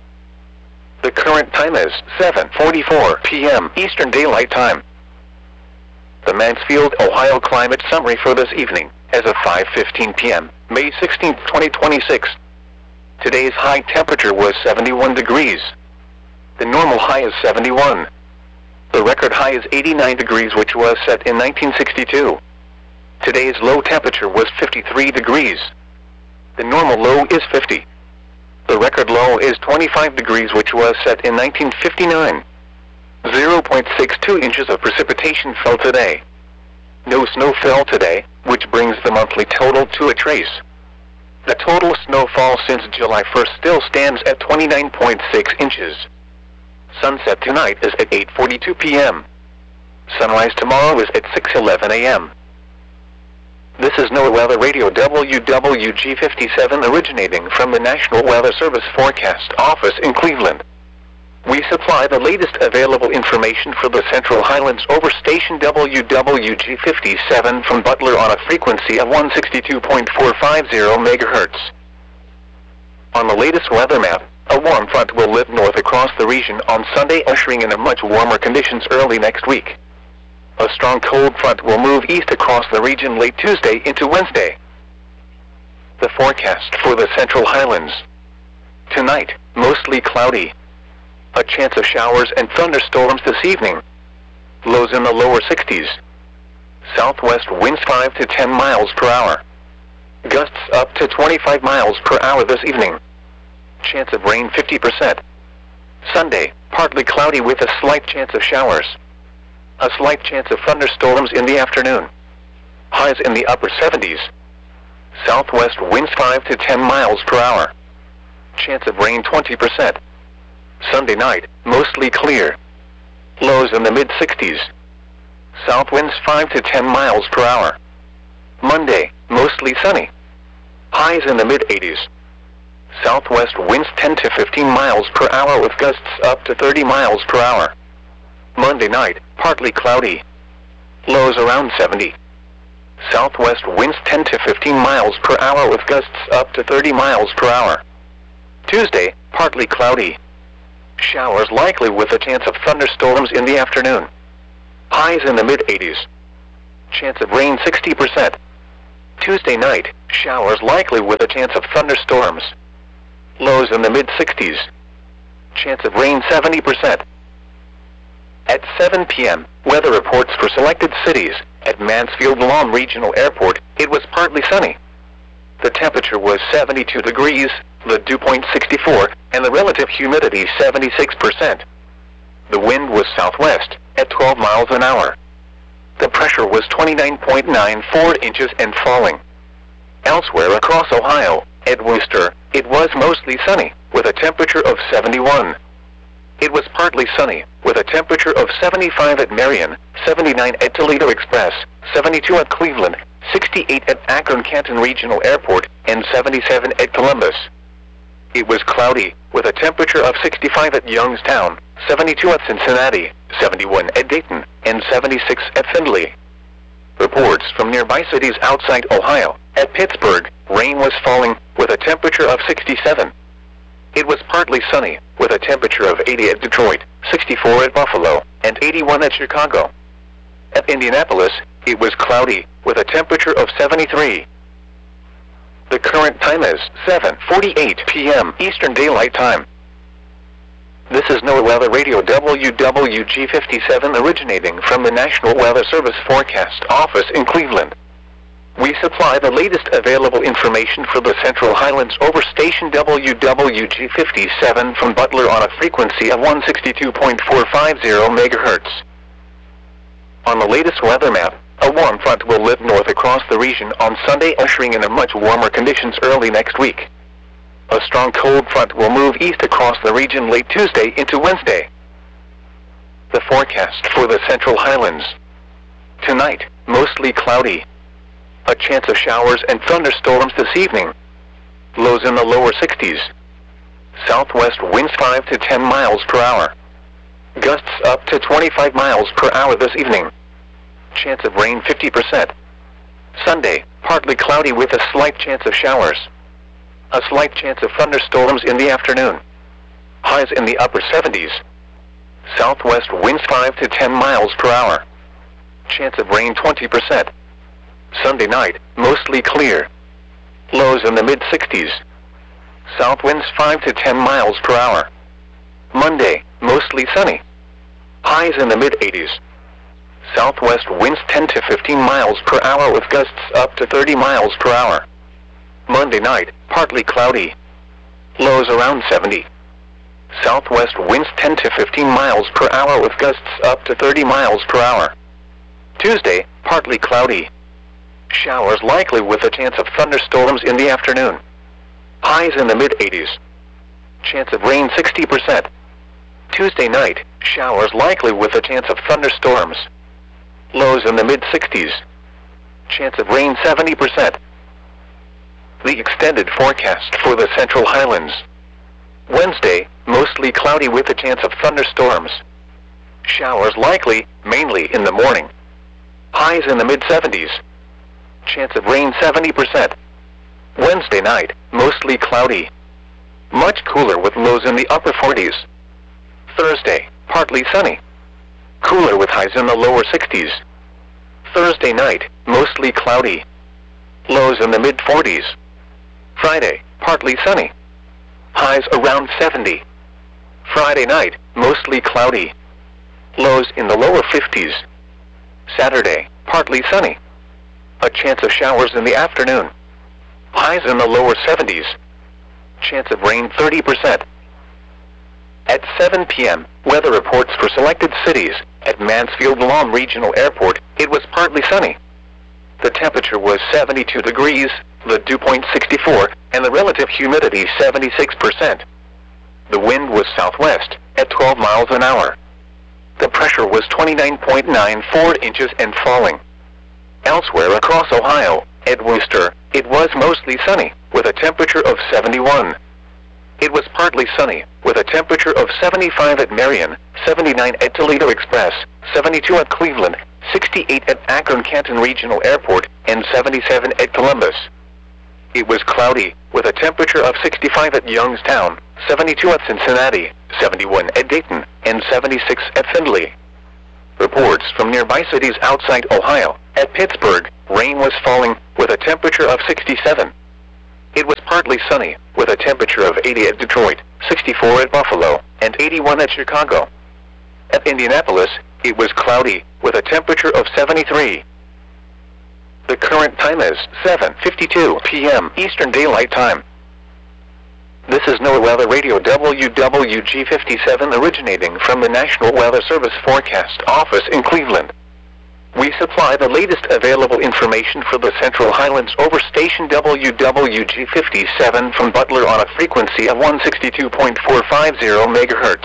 The current time is seven forty-four p m Eastern Daylight Time. The Mansfield, Ohio Climate Summary for this evening, as of five fifteen p m, May sixteenth, twenty twenty-six. Today's high temperature was seventy-one degrees. The normal high is seventy-one. The record high is eighty-nine degrees, which was set in nineteen sixty-two. Today's low temperature was fifty-three degrees. The normal low is fifty. The record low is twenty-five degrees, which was set in nineteen fifty-nine. zero point six two inches of precipitation fell today. No snow fell today, which brings the monthly total to a trace. The total snowfall since July first still stands at twenty-nine point six inches. Sunset tonight is at eight forty-two p m Sunrise tomorrow is at six eleven a m This is NOAA Weather Radio W W G fifty-seven originating from the National Weather Service Forecast Office in Cleveland. We supply the latest available information for the Central Highlands over station W W G fifty-seven from Butler on a frequency of one sixty-two point four five zero megahertz. On the latest weather map, a warm front will lift north across the region on Sunday, ushering in a much warmer conditions early next week. A strong cold front will move east across the region late Tuesday into Wednesday. The forecast for the Central Highlands. Tonight, mostly cloudy. A chance of showers and thunderstorms this evening. Lows in the lower sixties. Southwest winds five to ten miles per hour. Gusts up to twenty-five miles per hour this evening. Chance of rain fifty percent. Sunday, partly cloudy with a slight chance of showers. A slight chance of thunderstorms in the afternoon. Highs in the upper seventies. Southwest winds five to ten miles per hour. Chance of rain twenty percent. Sunday night, mostly clear. Lows in the mid sixties. South winds five to ten miles per hour. Monday, mostly sunny. Highs in the mid eighties. Southwest winds ten to fifteen miles per hour with gusts up to thirty miles per hour. Monday night, partly cloudy. Lows around seventy. Southwest winds ten to fifteen miles per hour with gusts up to thirty miles per hour. Tuesday, partly cloudy. Showers likely with a chance of thunderstorms in the afternoon. Highs in the mid eighties. Chance of rain sixty percent. Tuesday night, showers likely with a chance of thunderstorms. Lows in the mid sixties. Chance of rain seventy percent. At seven p m, weather reports for selected cities. At Mansfield Lawn Regional Airport, it was partly sunny. The temperature was seventy-two degrees, the dew point sixty-four, and the relative humidity seventy-six percent. The wind was southwest, at twelve miles an hour. The pressure was twenty-nine point nine four inches and falling. Elsewhere across Ohio, at Wooster, it was mostly sunny, with a temperature of seventy-one. It was partly sunny, with a temperature of seventy-five at Marion, seventy-nine at Toledo Express, seventy-two at Cleveland, sixty-eight at Akron-Canton Regional Airport, and seventy-seven at Columbus. It was cloudy, with a temperature of sixty-five at Youngstown, seventy-two at Cincinnati, seventy-one at Dayton, and seventy-six at Findlay. Reports from nearby cities outside Ohio. At Pittsburgh, rain was falling, with a temperature of sixty-seven. It was partly sunny, with a temperature of eighty at Detroit, sixty-four at Buffalo, and eighty-one at Chicago. At Indianapolis, it was cloudy, with a temperature of seventy-three. The current time is seven forty-eight p m Eastern Daylight Time. This is NOAA Weather Radio W W G fifty-seven originating from the National Weather Service Forecast Office in Cleveland. We supply the latest available information for the Central Highlands over station W W G fifty-seven from Butler on a frequency of one sixty-two point four five zero megahertz. On the latest weather map, a warm front will lift north across the region on Sunday, ushering in a much warmer conditions early next week. A strong cold front will move east across the region late Tuesday into Wednesday. The forecast for the Central Highlands. Tonight, mostly cloudy. A chance of showers and thunderstorms this evening. Lows in the lower sixties. Southwest winds five to ten miles per hour. Gusts up to twenty-five miles per hour this evening. Chance of rain fifty percent. Sunday, partly cloudy with a slight chance of showers. A slight chance of thunderstorms in the afternoon. Highs in the upper seventies. Southwest winds five to ten miles per hour. Chance of rain twenty percent. Sunday night, mostly clear. Lows in the mid sixties. South winds five to ten miles per hour. Monday, mostly sunny. Highs in the mid eighties. Southwest winds ten to fifteen miles per hour with gusts up to thirty miles per hour. Monday night, partly cloudy. Lows around seventy. Southwest winds ten to fifteen miles per hour with gusts up to thirty miles per hour. Tuesday, partly cloudy. Showers likely with a chance of thunderstorms in the afternoon. Highs in the mid eighties. Chance of rain sixty percent. Tuesday night, showers likely with a chance of thunderstorms. Lows in the mid sixties. Chance of rain seventy percent. The extended forecast for the Central Highlands. Wednesday, mostly cloudy with a chance of thunderstorms. Showers likely, mainly in the morning. Highs in the mid seventies. Chance of rain seventy percent. Wednesday night, mostly cloudy. Much cooler with lows in the upper forties. Thursday, partly sunny. Cooler with highs in the lower sixties. Thursday night, mostly cloudy. Lows in the mid forties. Friday, partly sunny. Highs around seventy. Friday night, mostly cloudy. Lows in the lower fifties. Saturday, partly sunny. A chance of showers in the afternoon. Highs in the lower seventies. Chance of rain thirty percent. At seven p m, weather reports for selected cities. At Mansfield Lawn Regional Airport, it was partly sunny. The temperature was seventy-two degrees, the dew point sixty-four, and the relative humidity seventy-six percent. The wind was southwest, at twelve miles an hour. The pressure was twenty-nine point nine four inches and falling. Elsewhere across Ohio, at Wooster, it was mostly sunny, with a temperature of seventy-one. It was partly sunny, with a temperature of seventy-five at Marion, seventy-nine at Toledo Express, seventy-two at Cleveland, sixty-eight at Akron-Canton Regional Airport, and seventy-seven at Columbus. It was cloudy, with a temperature of sixty-five at Youngstown, seventy-two at Cincinnati, seventy-one at Dayton, and seventy-six at Findlay. Reports from nearby cities outside Ohio. At Pittsburgh, rain was falling, with a temperature of sixty-seven. It was partly sunny, with a temperature of eighty at Detroit, sixty-four at Buffalo, and eighty-one at Chicago. At Indianapolis, it was cloudy, with a temperature of seventy-three. The current time is seven fifty-two p m Eastern Daylight Time. This is NOAA Weather Radio W W G fifty-seven originating from the National Weather Service Forecast Office in Cleveland. We supply the latest available information for the Central Highlands over station W W G fifty-seven from Butler on a frequency of one sixty-two point four five zero megahertz.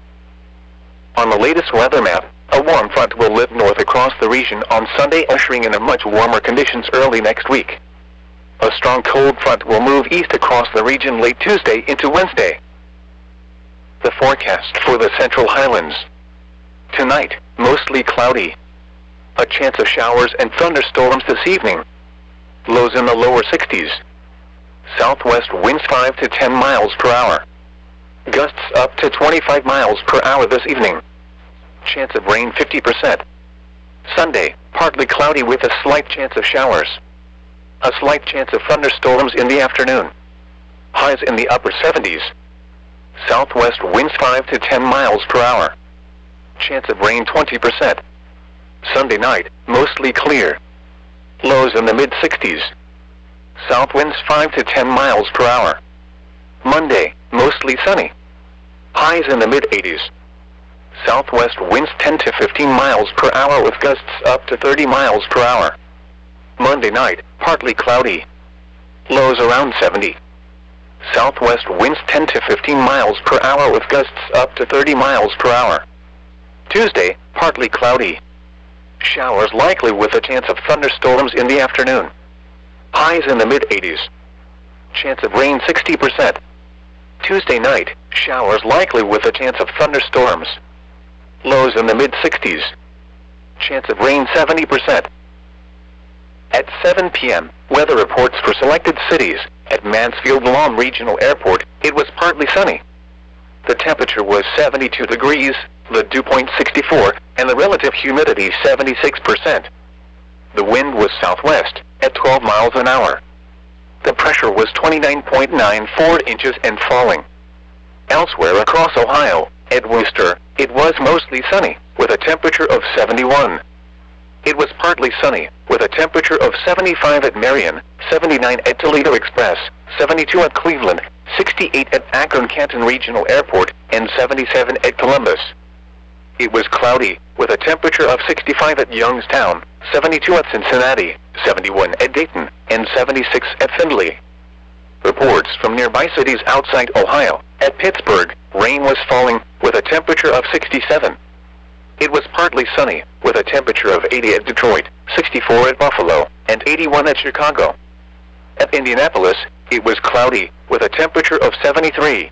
On the latest weather map, a warm front will lift north across the region on Sunday, ushering in a much warmer conditions early next week. A strong cold front will move east across the region late Tuesday into Wednesday. The forecast for the Central Highlands. Tonight, mostly cloudy. A chance of showers and thunderstorms this evening. Lows in the lower sixties. Southwest winds five to ten miles per hour. Gusts up to twenty-five miles per hour this evening. Chance of rain fifty percent. Sunday, partly cloudy with a slight chance of showers. A slight chance of thunderstorms in the afternoon. Highs in the upper seventies. Southwest winds five to ten miles per hour. Chance of rain twenty percent. Sunday night, mostly clear. Lows in the mid sixties. South winds five to ten miles per hour. Monday, mostly sunny. Highs in the mid eighties. Southwest winds ten to fifteen miles per hour with gusts up to thirty miles per hour. Monday night, partly cloudy. Lows around seventy. Southwest winds ten to fifteen miles per hour with gusts up to thirty miles per hour. Tuesday, partly cloudy. Showers likely with a chance of thunderstorms in the afternoon. Highs in the mid eighties. Chance of rain sixty percent. Tuesday night, showers likely with a chance of thunderstorms. Lows in the mid sixties. Chance of rain seventy percent. At seven p m, weather reports for selected cities. At Mansfield Lawn Regional Airport, it was partly sunny. The temperature was seventy-two degrees, the dew point sixty-four, and the relative humidity seventy-six percent. The wind was southwest, at twelve miles an hour. The pressure was twenty-nine point nine four inches and falling. Elsewhere across Ohio, at Wooster, it was mostly sunny, with a temperature of seventy-one. It was partly sunny, with a temperature of seventy-five at Marion, seventy-nine at Toledo Express, seventy-two at Cleveland, sixty-eight at Akron-Canton Regional Airport, and seventy-seven at Columbus. It was cloudy, with a temperature of sixty-five at Youngstown, seventy-two at Cincinnati, seventy-one at Dayton, and seventy-six at Findlay. Reports from nearby cities outside Ohio. At Pittsburgh, rain was falling, with a temperature of sixty-seven. It was partly sunny, with a temperature of eighty at Detroit, sixty-four at Buffalo, and eighty-one at Chicago. At Indianapolis, it was cloudy, with a temperature of seventy-three.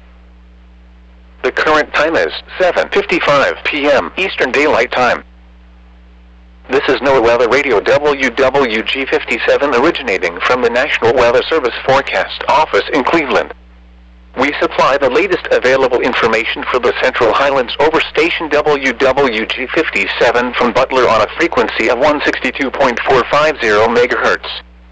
The current time is seven fifty-five p m Eastern Daylight Time. This is NOAA Weather Radio W W G fifty-seven originating from the National Weather Service Forecast Office in Cleveland. We supply the latest available information for the Central Highlands over station W W G fifty-seven from Butler on a frequency of one sixty-two point four five zero megahertz.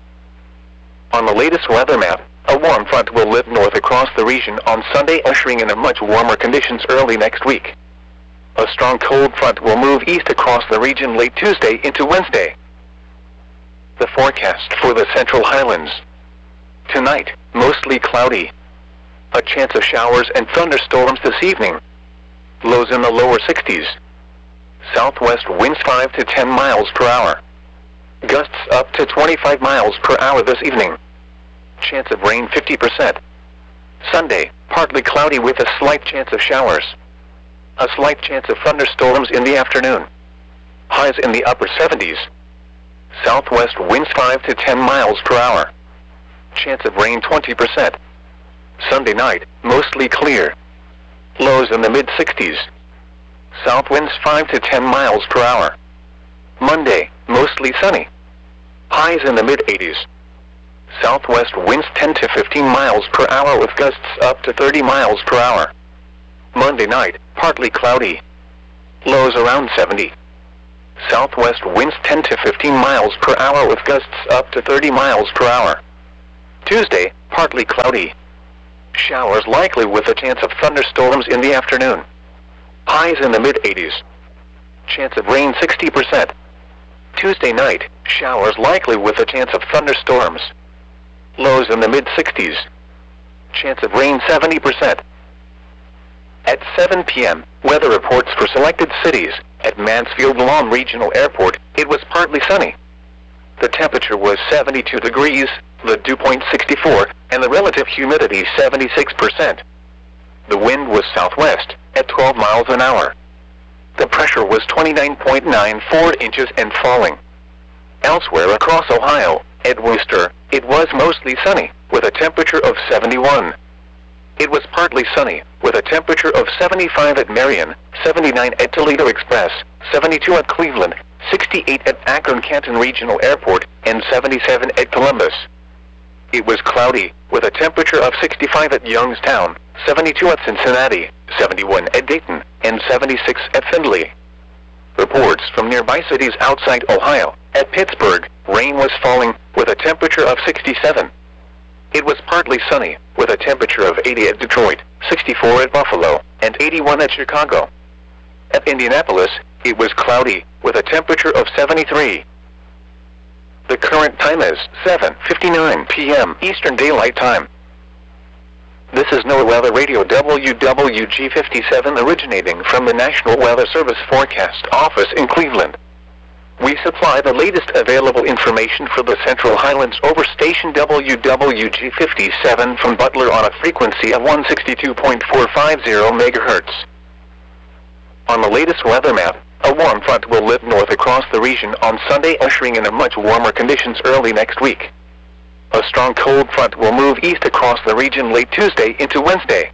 On the latest weather map, a warm front will lift north across the region on Sunday, ushering in a much warmer conditions early next week. A strong cold front will move east across the region late Tuesday into Wednesday. The forecast for the Central Highlands. Tonight, mostly cloudy. A chance of showers and thunderstorms this evening. Lows in the lower sixties. Southwest winds five to ten miles per hour. Gusts up to twenty-five miles per hour this evening. Chance of rain fifty percent. Sunday, partly cloudy with a slight chance of showers. A slight chance of thunderstorms in the afternoon. Highs in the upper seventies. Southwest winds five to ten miles per hour. Chance of rain twenty percent. Sunday night, mostly clear. Lows in the mid sixties. South winds five to ten miles per hour. Monday, mostly sunny. Highs in the mid eighties. Southwest winds ten to fifteen miles per hour with gusts up to thirty miles per hour. Monday night, partly cloudy. Lows around seventy. southwest winds ten to fifteen miles per hour with gusts up to thirty miles per hour. Tuesday, partly cloudy. Showers likely with a chance of thunderstorms in the afternoon. Highs in the mid eighties. Chance of rain sixty percent. Tuesday night, showers likely with a chance of thunderstorms. Lows in the mid sixties. Chance of rain seventy percent. At seven p m, weather reports for selected cities. At Mansfield Lawn Regional Airport, it was partly sunny. The temperature was seventy-two degrees, the dew point sixty-four, and the relative humidity seventy-six percent. The wind was southwest, at twelve miles an hour. The pressure was twenty-nine point nine four inches and falling. Elsewhere across Ohio, at Wooster, it was mostly sunny, with a temperature of seventy-one. It was partly sunny, with a temperature of seventy-five at Marion, seventy-nine at Toledo Express, seventy-two at Cleveland, sixty-eight at Akron-Canton Regional Airport, and seventy-seven at Columbus. It was cloudy, with a temperature of sixty-five at Youngstown, seventy-two at Cincinnati, seventy-one at Dayton, and seventy-six at Findlay. Reports from nearby cities outside Ohio. At Pittsburgh, rain was falling, with a temperature of sixty-seven. It was partly sunny, with a temperature of eighty at Detroit, sixty-four at Buffalo, and eighty-one at Chicago. At Indianapolis, it was cloudy, with a temperature of seventy-three. The current time is seven fifty-nine p m Eastern Daylight Time. This is NOAA Weather Radio W W G fifty-seven originating from the National Weather Service Forecast Office in Cleveland. We supply the latest available information for the Central Highlands over station W W G fifty-seven from Butler on a frequency of one sixty-two point four five zero megahertz. On the latest weather map, a warm front will lift north across the region on Sunday, ushering in a much warmer conditions early next week. A strong cold front will move east across the region late Tuesday into Wednesday.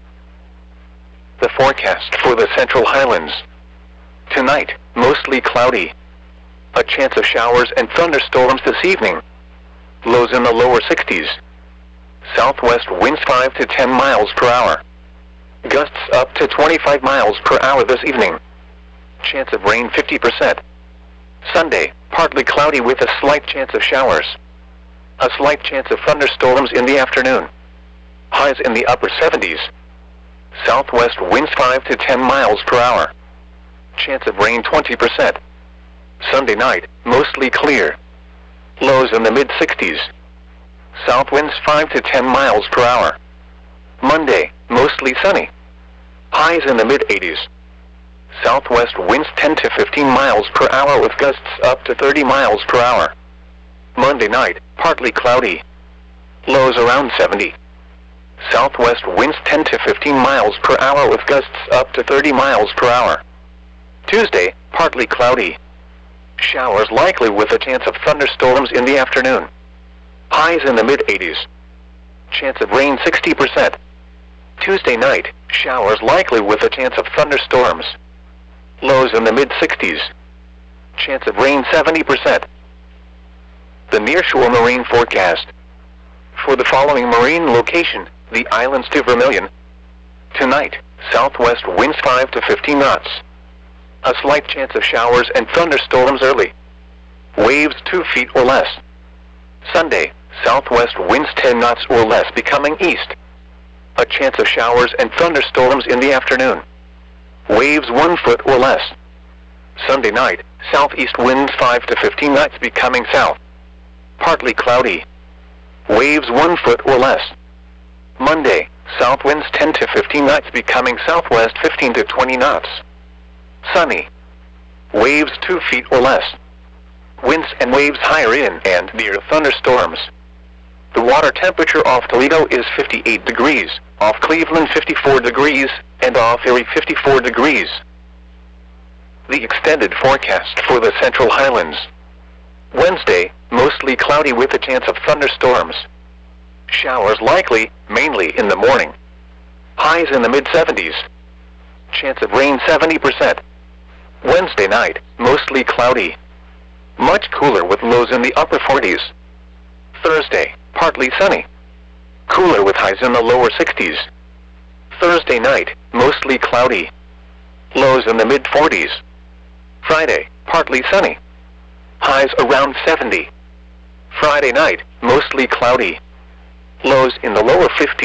The forecast for the Central Highlands. Tonight, mostly cloudy. A chance of showers and thunderstorms this evening. Lows in the lower sixties. Southwest winds five to ten miles per hour. Gusts up to twenty-five miles per hour this evening. Chance of rain fifty percent. Sunday, partly cloudy with a slight chance of showers. A slight chance of thunderstorms in the afternoon. Highs in the upper seventies. Southwest winds five to ten miles per hour. Chance of rain twenty percent. Sunday night, mostly clear. Lows in the mid sixties. South winds five to ten miles per hour. Monday, mostly sunny. Highs in the mid eighties. Southwest winds ten to fifteen miles per hour with gusts up to thirty miles per hour. Monday night, partly cloudy. Lows around seventy. Southwest winds ten to fifteen miles per hour with gusts up to thirty miles per hour. Tuesday, partly cloudy. Showers likely with a chance of thunderstorms in the afternoon. Highs in the mid eighties. Chance of rain sixty percent. Tuesday night, showers likely with a chance of thunderstorms. Lows in the mid sixties. Chance of rain seventy percent. The nearshore marine forecast. For the following marine location, the islands to Vermilion. Tonight, southwest winds five to fifteen knots. A slight chance of showers and thunderstorms early. Waves two feet or less. Sunday, southwest winds ten knots or less becoming east. A chance of showers and thunderstorms in the afternoon. Waves one foot or less. Sunday night, southeast winds five to fifteen knots becoming south. Partly cloudy. Waves one foot or less. Monday, south winds ten to fifteen knots becoming southwest fifteen to twenty knots. Sunny. Waves two feet or less. Winds and waves higher in and near thunderstorms. The water temperature off Toledo is fifty-eight degrees, off Cleveland fifty-four degrees, and off Erie fifty-four degrees. The extended forecast for the Central Highlands. Wednesday, mostly cloudy with a chance of thunderstorms. Showers likely, mainly in the morning. Highs in the mid seventies. Chance of rain seventy percent. Wednesday night, mostly cloudy. Much cooler with lows in the upper forties. Thursday, partly sunny. Cooler with highs in the lower sixties. Thursday night, mostly cloudy. Lows in the mid forties. Friday, partly sunny. Highs around seventy. Friday night, mostly cloudy. Lows in the lower fifties.